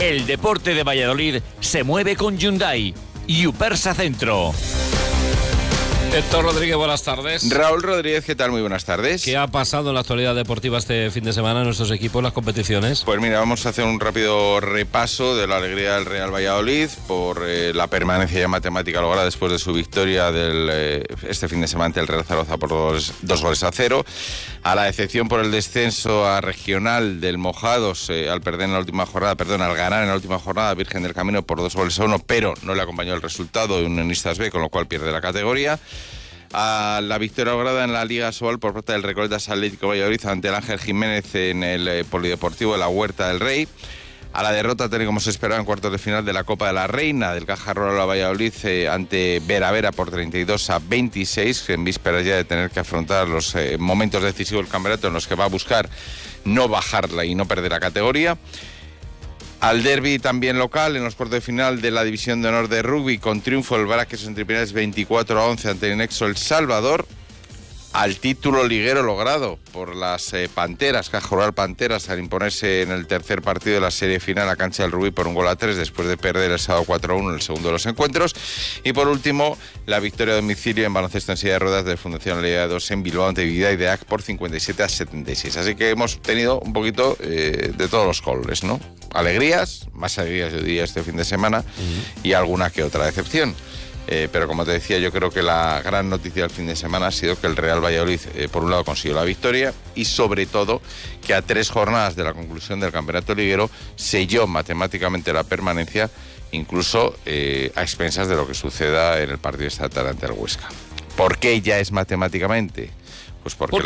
El deporte de Valladolid se mueve con Hyundai. Yupersa Centro. Héctor Rodríguez, buenas tardes. Raúl Rodríguez, ¿qué tal? Muy buenas tardes. ¿Qué ha pasado en la actualidad deportiva este fin de semana en nuestros equipos, las competiciones? Pues mira, vamos a hacer un rápido repaso de la alegría del Real Valladolid por la permanencia ya matemática lograda después de su victoria este fin de semana ante el Real Zaragoza por 2-0. A la decepción por el descenso a regional del Mojados al ganar en la última jornada Virgen del Camino por 2-1, pero no le acompañó el resultado de Unionistas B, con lo cual pierde la categoría. A la victoria lograda en la Liga Sobal por parte del Recoletas Atlético Valladolid ante el Ángel Jiménez en el Polideportivo de la Huerta del Rey. A la derrota, tal y como se esperaba, en cuartos de final de la Copa de la Reina del Caja Rural Valladolid ante Vera por 32-26, en vísperas ya de tener que afrontar los momentos decisivos del campeonato en los que va a buscar no bajarla y no perder la categoría. Al derbi también local, en los cuartos de final de la División de Honor de Rugby, con triunfo el Braques entre Pinares 24-11 ante el Nexo El Salvador. Al título liguero logrado por las Panteras, Caja Rural Panteras, al imponerse en el tercer partido de la serie final a cancha del Rugby por 1-3, después de perder el sábado 4-1 en el segundo de los encuentros. Y por último, la victoria a domicilio en baloncesto en silla de ruedas de Fundación Liga 2 en Bilbao ante Vidaideac por 57-76. Así que hemos tenido un poquito de todos los colores, ¿no? Alegrías, más alegrías yo diría este fin de semana, y alguna que otra decepción. Pero como te decía, yo creo que la gran noticia del fin de semana ha sido que el Real Valladolid, por un lado, consiguió la victoria y sobre todo que a 3 jornadas de la conclusión del campeonato liguero selló matemáticamente la permanencia, incluso a expensas de lo que suceda en el partido esta tarde ante el Huesca. ¿Por qué ya es matemáticamente? Pues porque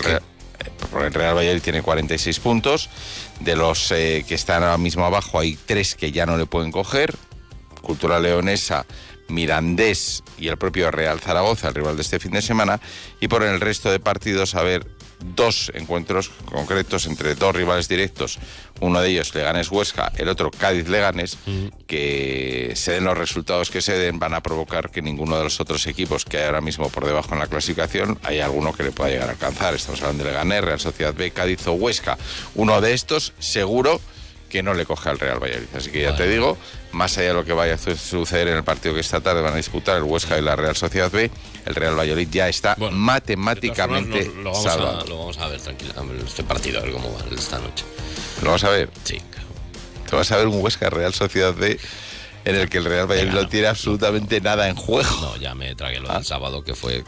el Real Valladolid tiene 46 puntos, de los que están ahora mismo abajo hay 3 que ya no le pueden coger: Cultural Leonesa, Mirandés y el propio Real Zaragoza, el rival de este fin de semana, y por el resto de partidos a ver 2 encuentros concretos entre 2 rivales directos, uno de ellos Leganés-Huesca, el otro Cádiz-Leganés, que se den los resultados que se den, van a provocar que ninguno de los otros equipos que hay ahora mismo por debajo en la clasificación haya alguno que le pueda llegar a alcanzar. Estamos hablando de Leganés, Real Sociedad B, Cádiz o Huesca. Uno de estos seguro que no le coge al Real Valladolid. Así que ya te digo, más allá de lo que vaya a suceder en el partido que esta tarde van a disputar el Huesca y la Real Sociedad B, el Real Valladolid ya está matemáticamente salvado. Lo vamos a ver tranquilamente, este partido, a ver cómo va esta noche. ¿Lo vas a ver? Sí, claro. Te vas a ver un Huesca Real Sociedad B en el que el Real Valladolid no tiene absolutamente nada en juego. No, ya me tragué lo del sábado, que fue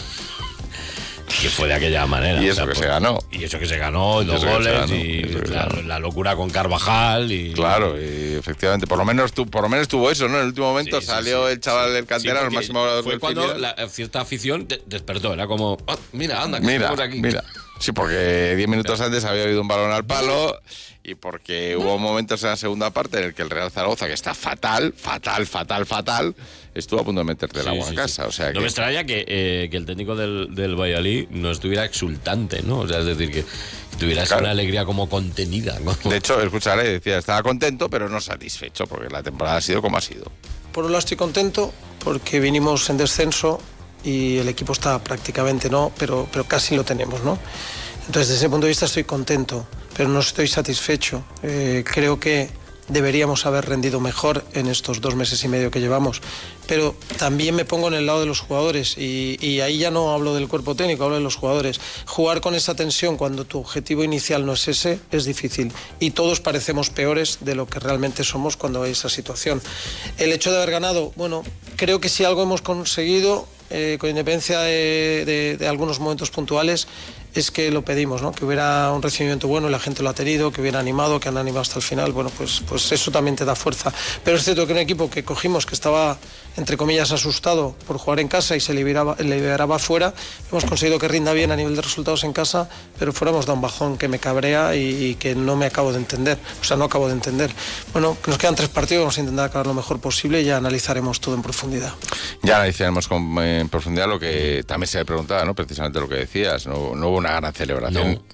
de aquella manera. Y eso que se ganó. Y eso que se ganó, y 2 goles, y la locura con Carvajal. Claro, y efectivamente, por lo menos tuvo eso, ¿no? En el último momento salió el chaval del canterano, el máximo goleador del fue cuando cierta afición despertó, era como, mira, anda, que estamos aquí. Mira. Sí, porque 10 minutos antes había habido un balón al palo y porque hubo momentos en la segunda parte en el que el Real Zaragoza, que está fatal, estuvo a punto de meterte el agua en casa. O sea, no me extraña que el técnico del Valladolid no estuviera exultante, ¿no? O sea, es decir, que tuviera una alegría como contenida, ¿no? De hecho, escúchale, decía, estaba contento pero no satisfecho porque la temporada ha sido como ha sido. Por un lado estoy contento porque vinimos en descenso y el equipo está prácticamente, pero casi lo tenemos, ¿no? Entonces, desde ese punto de vista estoy contento, pero no estoy satisfecho. Creo que deberíamos haber rendido mejor en estos 2 meses y medio que llevamos, pero también me pongo en el lado de los jugadores y ahí ya no hablo del cuerpo técnico, hablo de los jugadores. Jugar con esa tensión cuando tu objetivo inicial no es ese es difícil y todos parecemos peores de lo que realmente somos cuando hay esa situación. El hecho de haber ganado, bueno, creo que si algo hemos conseguido, con independencia de algunos momentos puntuales, es que lo pedimos, ¿no? Que hubiera un recibimiento bueno y la gente lo ha tenido, que hubiera animado, que han animado hasta el final. Bueno, pues eso también te da fuerza. Pero es cierto que un equipo que cogimos, que estaba, entre comillas, asustado por jugar en casa y se liberaba fuera, hemos conseguido que rinda bien a nivel de resultados en casa, pero fuera hemos dado un bajón que me cabrea y que no me acabo de entender. O sea, no acabo de entender. Bueno, nos quedan 3 partidos, vamos a intentar acabar lo mejor posible y ya analizaremos todo en profundidad. Ya analizaremos en profundidad lo que también se le preguntaba, ¿no? Precisamente lo que decías, no hubo una gran celebración. No.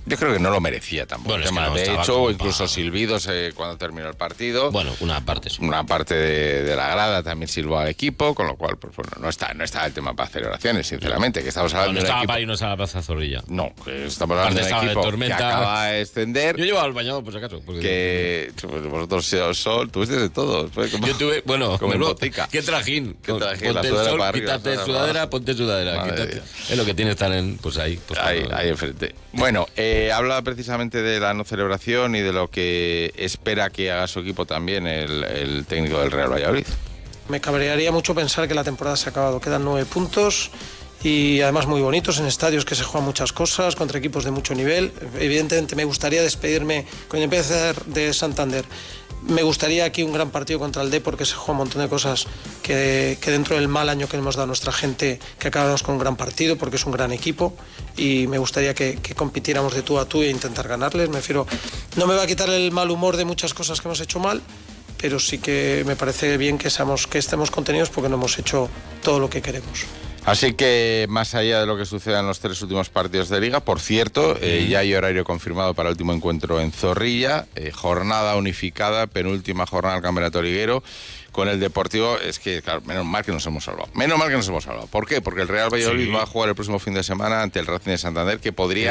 Yo creo que no lo merecía tampoco. Bueno, es que no de estaba hecho, como incluso silbidos cuando terminó el partido. Bueno, una parte sí. Una parte de la grada también silbó al equipo, con lo cual, pues bueno, no está el tema para celebraciones, sinceramente, que estamos hablando No de un estaba equipo... para irnos a la Plaza Zorrilla. No, que estamos hablando de un Estaba de equipo que tormenta. acaba de descender. Yo llevo al bañado, por si acaso. Que vosotros sol, tuviste de todo. Yo tuve, bueno, como en botica. ¿Qué trajín? ¿Qué trajín? Ponte el sol, quítate sudadera, ponte sudadera. Quítate. Es lo que tiene estar pues ahí. Pues ahí enfrente. Bueno, habla precisamente de la no celebración y de lo que espera que haga su equipo también el técnico del Real Valladolid. Me cabrearía mucho pensar que la temporada se ha acabado. Quedan 9 puntos y además muy bonitos en estadios que se juegan muchas cosas, contra equipos de mucho nivel. Evidentemente me gustaría despedirme con el empezar de Santander. Me gustaría aquí un gran partido contra el Depor, porque se juega un montón de cosas que dentro del mal año que hemos dado a nuestra gente, que acabamos con un gran partido, porque es un gran equipo, y me gustaría que compitiéramos de tú a tú e intentar ganarles. Me refiero, no me va a quitar el mal humor de muchas cosas que hemos hecho mal, pero sí que me parece bien que estemos contenidos porque no hemos hecho todo lo que queremos. Así que, más allá de lo que suceda en los 3 últimos partidos de Liga, por cierto, ya hay horario confirmado para el último encuentro en Zorrilla, jornada unificada, penúltima jornada del Campeonato Liguero, con el Deportivo. Es que, claro, menos mal que nos hemos salvado. ¿Por qué? Porque el Real Valladolid va a jugar el próximo fin de semana ante el Racing de Santander, que podría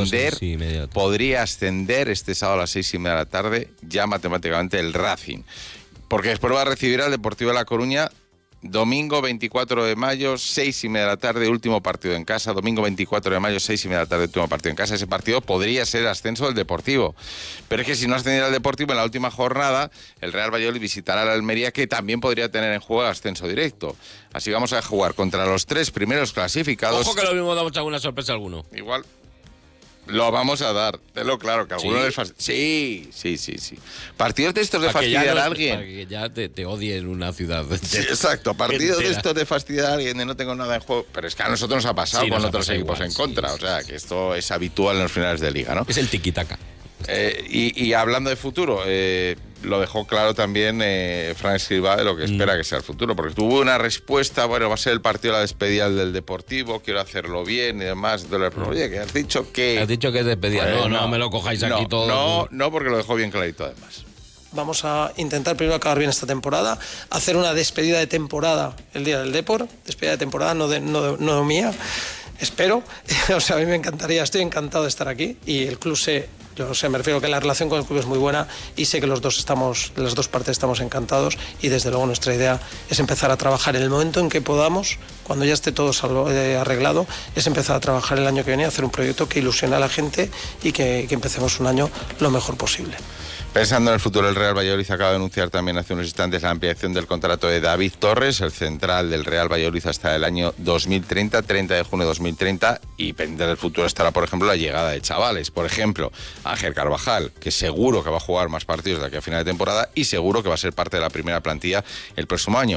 ascender este sábado a las 6:30 de la tarde, ya matemáticamente el Racing. Porque después va a recibir al Deportivo de La Coruña, domingo 24 de mayo, 6:30 de la tarde, último partido en casa. Domingo 24 de mayo, 6:30 de la tarde, último partido en casa. Ese partido podría ser ascenso del Deportivo. Pero es que si no ascendiera el Deportivo en la última jornada, el Real Valladolid visitará la Almería, que también podría tener en juego ascenso directo. Así vamos a jugar contra los 3 primeros clasificados. Ojo que lo mismo damos alguna sorpresa a alguno. Igual. Lo vamos a dar, tenlo claro, que a alguno les fastidia. Sí. Partidos de estos de fastidiar a alguien. Para que ya te odie en una ciudad. Sí, exacto, partidos de estos de fastidiar a alguien, de no tengo nada en juego. Pero es que a nosotros nos ha pasado con otros equipos igual, en contra. O sea, que esto es habitual en los finales de Liga, ¿no? Es el tiquitaca. Y hablando de futuro, lo dejó claro también Fran Escribá de lo que espera que sea el futuro, porque tuvo una respuesta, bueno, va a ser el partido de la despedida del Deportivo, quiero hacerlo bien y demás. Oye, que has dicho que... Has dicho que es despedida, no me lo cojáis aquí todo. No, porque lo dejó bien clarito además. Vamos a intentar primero acabar bien esta temporada, hacer una despedida de temporada el día del Depor, despedida de temporada no mía, espero. O sea, a mí me encantaría, estoy encantado de estar aquí y el club me refiero que la relación con el club es muy buena y sé que las dos partes estamos encantados y desde luego nuestra idea es empezar a trabajar en el momento en que podamos, cuando ya esté todo arreglado, es empezar a trabajar el año que viene, hacer un proyecto que ilusione a la gente y que empecemos un año lo mejor posible. Pensando en el futuro, el Real Valladolid acaba de anunciar también hace unos instantes la ampliación del contrato de David Torres, el central del Real Valladolid, hasta el año 2030, 30 de junio de 2030, y pendiente del futuro estará, por ejemplo, la llegada de chavales. Por ejemplo, Ángel Carvajal, que seguro que va a jugar más partidos de aquí a final de temporada y seguro que va a ser parte de la primera plantilla el próximo año.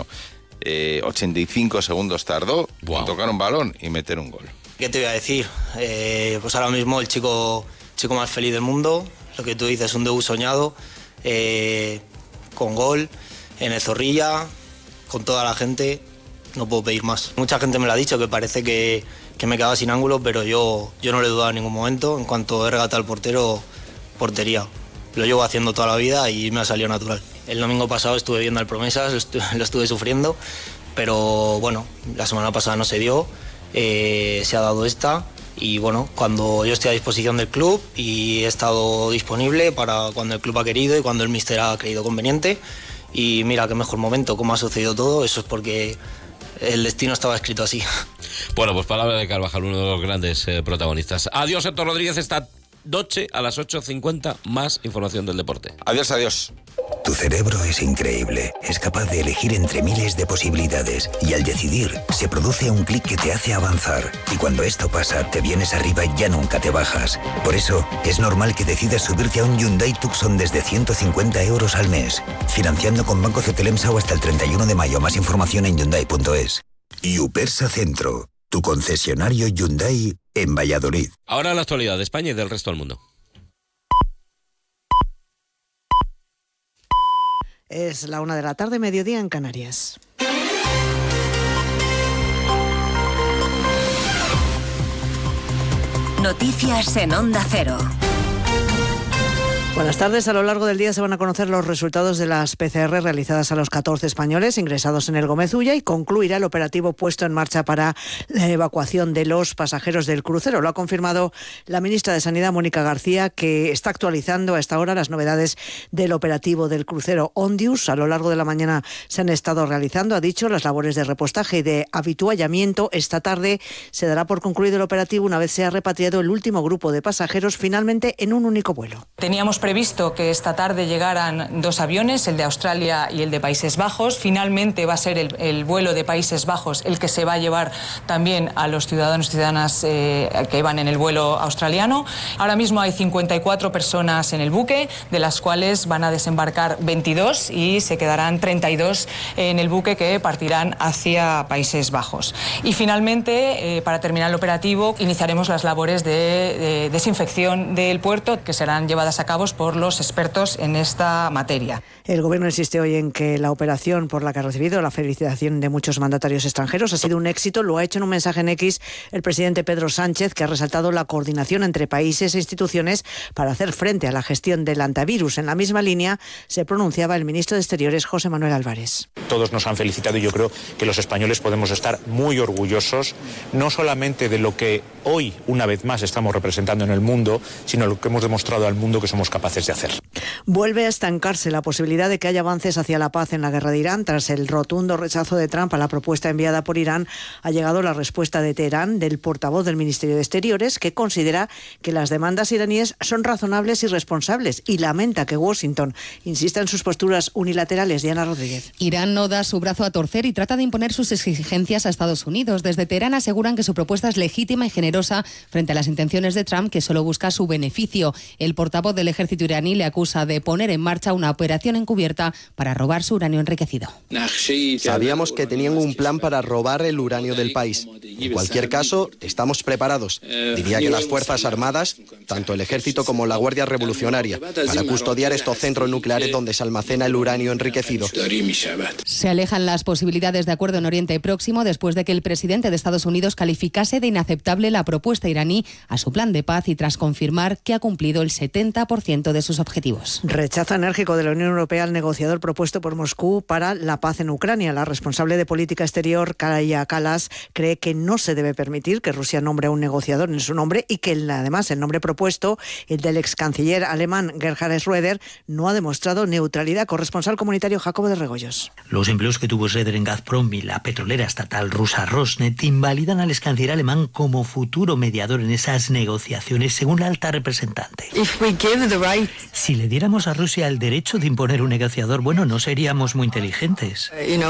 85 segundos tardó en tocar un balón y meter un gol. ¿Qué te voy a decir? Pues ahora mismo el chico más feliz del mundo. Lo que tú dices, un debut soñado, con gol, en el Zorrilla, con toda la gente, no puedo pedir más. Mucha gente me lo ha dicho, que parece que me quedaba sin ángulo, pero yo no le he dudado en ningún momento. En cuanto he regatado al portero, portería. Lo llevo haciendo toda la vida y me ha salido natural. El domingo pasado estuve viendo al Promesas, lo estuve sufriendo, pero bueno, la semana pasada no se dio, se ha dado esta. Y bueno, cuando yo estoy a disposición del club y he estado disponible para cuando el club ha querido y cuando el míster ha creído conveniente. Y mira qué mejor momento, cómo ha sucedido todo, eso es porque el destino estaba escrito así. Bueno, pues palabra de Carvajal, uno de los grandes protagonistas. Adiós, Héctor Rodríguez, esta noche a las 8:50, más información del deporte. Adiós. Tu cerebro es increíble, es capaz de elegir entre miles de posibilidades y al decidir se produce un clic que te hace avanzar y cuando esto pasa te vienes arriba y ya nunca te bajas. Por eso es normal que decidas subirte a un Hyundai Tucson desde 150 euros al mes, financiando con Banco Cetelemsa o hasta el 31 de mayo. Más información en Hyundai.es. Upersa Centro, tu concesionario Hyundai en Valladolid. Ahora la actualidad de España y del resto del mundo. Es la 1 de la tarde, mediodía en Canarias. Noticias en Onda Cero. Buenas tardes. A lo largo del día se van a conocer los resultados de las PCR realizadas a los 14 españoles ingresados en el Gómez Ulla y concluirá el operativo puesto en marcha para la evacuación de los pasajeros del crucero. Lo ha confirmado la ministra de Sanidad, Mónica García, que está actualizando a esta hora las novedades del operativo del crucero Ondius. A lo largo de la mañana se han estado realizando, ha dicho, las labores de repostaje y de habituallamiento. Esta tarde se dará por concluido el operativo una vez se ha repatriado el último grupo de pasajeros, finalmente en un único vuelo. Teníamos previsto que esta tarde llegaran 2 aviones, el de Australia y el de Países Bajos. Finalmente va a ser el vuelo de Países Bajos el que se va a llevar también a los ciudadanos y ciudadanas que van en el vuelo australiano. Ahora mismo hay 54 personas en el buque, de las cuales van a desembarcar 22 y se quedarán 32 en el buque que partirán hacia Países Bajos. Y finalmente, para terminar el operativo, iniciaremos las labores de desinfección del puerto, que serán llevadas a cabo por los expertos en esta materia. El Gobierno insiste hoy en que la operación, por la que ha recibido la felicitación de muchos mandatarios extranjeros, ha sido un éxito. Lo ha hecho en un mensaje en X el presidente Pedro Sánchez, que ha resaltado la coordinación entre países e instituciones para hacer frente a la gestión del antivirus. En la misma línea se pronunciaba el ministro de Exteriores, José Manuel Álvarez. Todos nos han felicitado y yo creo que los españoles podemos estar muy orgullosos, no solamente de lo que hoy, una vez más, estamos representando en el mundo, sino lo que hemos demostrado al mundo que somos capaces de hacer. Vuelve a estancarse la posibilidad de que haya avances hacia la paz en la guerra de Irán. Tras el rotundo rechazo de Trump a la propuesta enviada por Irán, ha llegado la respuesta de Teherán, del portavoz del Ministerio de Exteriores, que considera que las demandas iraníes son razonables y responsables y lamenta que Washington insista en sus posturas unilaterales. Diana Rodríguez. Irán no da su brazo a torcer y trata de imponer sus exigencias a Estados Unidos. Desde Teherán aseguran que su propuesta es legítima y generosa frente a las intenciones de Trump, que solo busca su beneficio. El portavoz del ejército iraní le acusa de poner en marcha una operación encubierta para robar su uranio enriquecido. Sabíamos que tenían un plan para robar el uranio del país. En cualquier caso, estamos preparados. Diría que las Fuerzas Armadas, tanto el ejército como la Guardia Revolucionaria, para custodiar estos centros nucleares donde se almacena el uranio enriquecido. Se alejan las posibilidades de acuerdo en Oriente Próximo después de que el presidente de Estados Unidos calificase de inaceptable la propuesta iraní a su plan de paz y tras confirmar que ha cumplido el 70% de sus objetivos. Rechazo enérgico de la Unión Europea al negociador propuesto por Moscú para la paz en Ucrania. La responsable de política exterior, Kaja Kallas, cree que no se debe permitir que Rusia nombre a un negociador en su nombre y que además el nombre propuesto, el del ex canciller alemán Gerhard Schröder, no ha demostrado neutralidad. Corresponsal comunitario Jacobo de Regoyos. Los empleos que tuvo Schröder en Gazprom y la petrolera estatal rusa Rosneft invalidan al ex canciller alemán como futuro mediador en esas negociaciones, según la alta representante. Si le diéramos a Rusia el derecho de imponer un negociador, bueno, no seríamos muy inteligentes.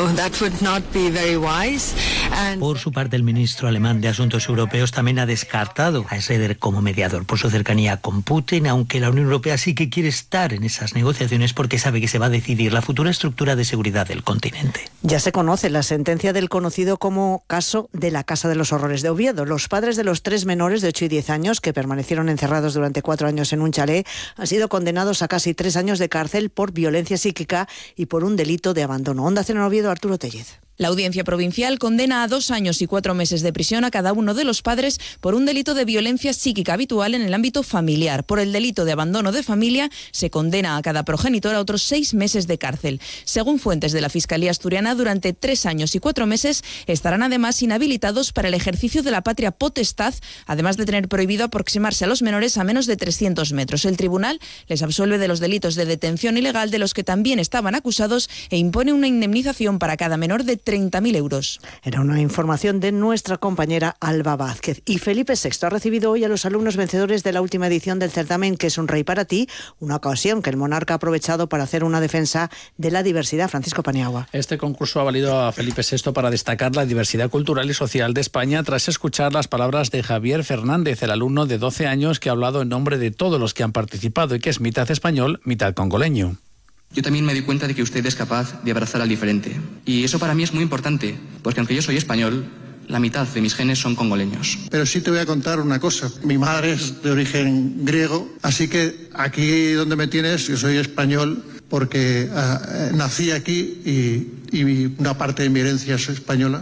Por su parte, el ministro alemán de Asuntos Europeos también ha descartado a Schröder como mediador por su cercanía con Putin, aunque la Unión Europea sí que quiere estar en esas negociaciones porque sabe que se va a decidir la futura estructura de seguridad del continente. Ya se conoce la sentencia del conocido como caso de la Casa de los Horrores de Oviedo. Los padres de los 3 menores de 8 y 10 años que permanecieron encerrados durante 4 años en un chalet han sido condenados a casi 3 años de cárcel por violencia psíquica y por un delito de abandono. Onda Cero en Oviedo, Arturo Tellez. La Audiencia Provincial condena a 2 años y 4 meses de prisión a cada uno de los padres por un delito de violencia psíquica habitual en el ámbito familiar. Por el delito de abandono de familia se condena a cada progenitor a otros 6 meses de cárcel. Según fuentes de la Fiscalía Asturiana, durante 3 años y 4 meses estarán además inhabilitados para el ejercicio de la patria potestad, además de tener prohibido aproximarse a los menores a menos de 300 metros. El tribunal les absuelve de los delitos de detención ilegal de los que también estaban acusados e impone una indemnización para cada menor de 30.000 euros. Era una información de nuestra compañera Alba Vázquez. Y Felipe VI ha recibido hoy a los alumnos vencedores de la última edición del certamen ¿Qué es un rey para ti?, una ocasión que el monarca ha aprovechado para hacer una defensa de la diversidad. Francisco Paniagua. Este concurso ha valido a Felipe VI para destacar la diversidad cultural y social de España tras escuchar las palabras de Javier Fernández, el alumno de 12 años que ha hablado en nombre de todos los que han participado y que es mitad español, mitad congoleño. Yo también me di cuenta de que usted es capaz de abrazar al diferente. Y eso para mí es muy importante, porque aunque yo soy español, la mitad de mis genes son congoleños. Pero sí te voy a contar una cosa. Mi madre es de origen griego, así que aquí donde me tienes, yo soy español porque nací aquí y una parte de mi herencia es española,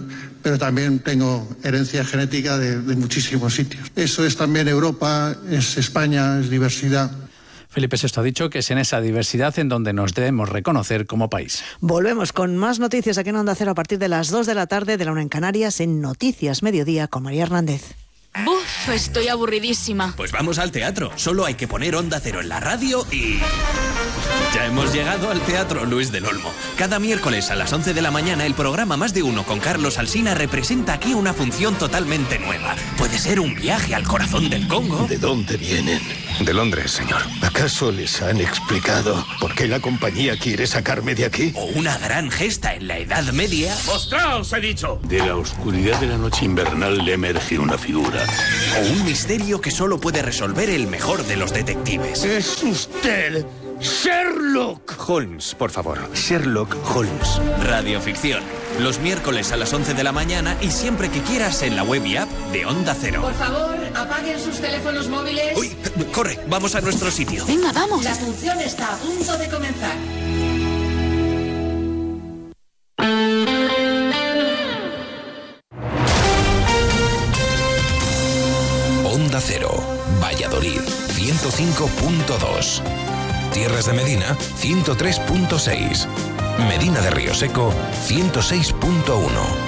pero también tengo herencia genética de muchísimos sitios. Eso es también Europa, es España, es diversidad. Felipe VI ha dicho que es en esa diversidad en donde nos debemos reconocer como país. Volvemos con más noticias aquí en Onda Cero a partir de las 2 de la tarde, de la 1 en Canarias, en Noticias Mediodía con María Hernández. ¡Buf! Estoy aburridísima. Pues vamos al teatro. Solo hay que poner Onda Cero en la radio y... Ya hemos llegado al Teatro Luis del Olmo. Cada miércoles a las 11 de la mañana el programa Más de Uno con Carlos Alsina representa aquí una función totalmente nueva. Puede ser un viaje al corazón del Congo. ¿De dónde vienen? De Londres, señor. ¿Acaso les han explicado por qué la compañía quiere sacarme de aquí? O una gran gesta en la Edad Media. ¡Mostraos, he dicho! De la oscuridad de la noche invernal le emerge una figura. O un misterio que solo puede resolver el mejor de los detectives. ¡Es usted Sherlock Holmes, por favor! Sherlock Holmes. Radioficción. Los miércoles a las 11 de la mañana y siempre que quieras en la web y app de Onda Cero. Por favor, apaguen sus teléfonos móviles. ¡Uy! Corre, vamos a nuestro sitio. Venga, vamos. La función está a punto de comenzar. Onda Cero, Valladolid, 105.2. Tierras de Medina, 103.6. Medina de Río Seco, 106.1.